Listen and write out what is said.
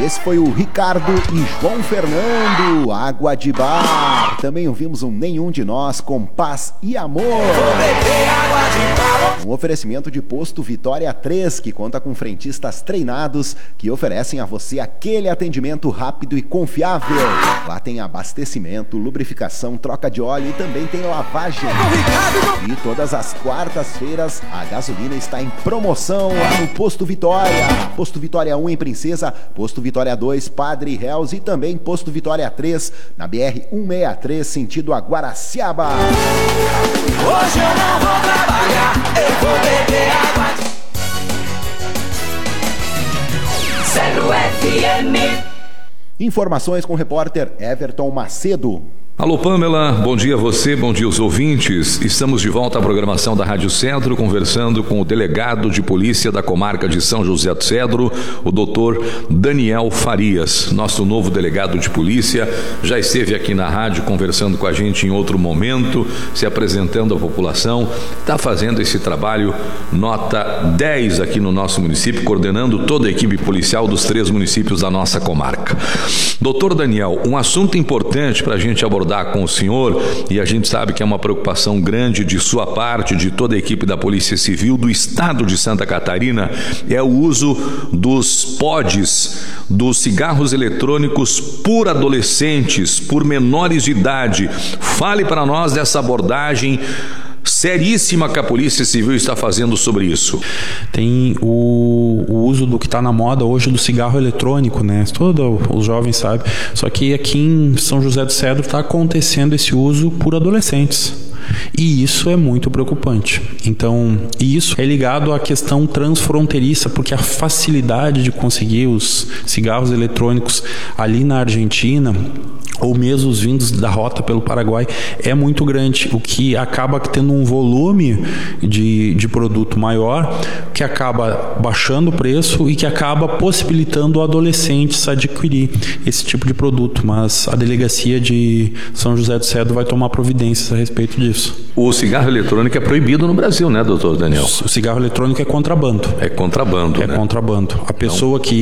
Esse foi o Ricardo e João Fernando, Água de Bar. Também ouvimos um Nenhum de Nós com Paz e Amor. Um oferecimento de Posto Vitória 3, que conta com frentistas treinados que oferecem a você aquele atendimento rápido e confiável. Lá tem abastecimento, lubrificação, troca de óleo e também tem lavagem. E todas as quartas-feiras a gasolina está em promoção lá no Posto Vitória. Posto Vitória 1 em Princesa, Posto Vitória 2, Padre Réus e também Posto Vitória 3 na BR-163, sentido a Guaraciaba. Hoje eu não vou trabalhar, eu vou beber água de... Zero FM. Informações com o repórter Everton Macedo. Alô Pamela, bom dia a você, bom dia aos ouvintes. Estamos de volta à programação da Rádio Cedro, conversando com o delegado de polícia da comarca de São José do Cedro, o doutor Daniel Farias, nosso novo delegado de polícia. Já esteve aqui na rádio conversando com a gente em outro momento, se apresentando à população, está fazendo esse trabalho nota 10 aqui no nosso município, coordenando toda a equipe policial dos 3 municípios da nossa comarca. Doutor Daniel, um assunto importante para a gente abordar com o senhor, e a gente sabe que é uma preocupação grande de sua parte, de toda a equipe da Polícia Civil do Estado de Santa Catarina, é o uso dos pods, dos cigarros eletrônicos por adolescentes, por menores de idade. Fale para nós dessa abordagem seríssima que a Polícia Civil está fazendo sobre isso. Tem o uso do que está na moda hoje do cigarro eletrônico, né? Todos os jovens sabem. Só que aqui em São José do Cedro está acontecendo esse uso por adolescentes. E isso é muito preocupante. Então, isso é ligado à questão transfronteiriça, porque a facilidade de conseguir os cigarros eletrônicos ali na Argentina, ou mesmo os vindos da rota pelo Paraguai, é muito grande, o que acaba tendo um volume de produto maior, que acaba baixando o preço e que acaba possibilitando adolescentes adquirir esse tipo de produto. Mas a delegacia de São José do Cedro vai tomar providências a respeito disso. O cigarro eletrônico é proibido no Brasil, né, doutor Daniel? O cigarro eletrônico é contrabando. É contrabando, né? É contrabando. A pessoa que